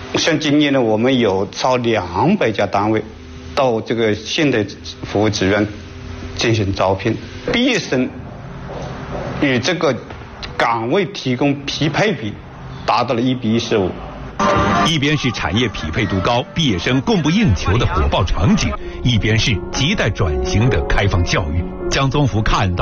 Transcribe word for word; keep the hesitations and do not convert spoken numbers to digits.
像今年呢，我们有超两百家单位到这个现代服务职院进行招聘，毕业生与这个岗位提供匹配比达到了一比一十五。 一边是产业匹配度高、毕业生供不应求的火爆场景，一边是亟待转型的开放教育。江宗福看到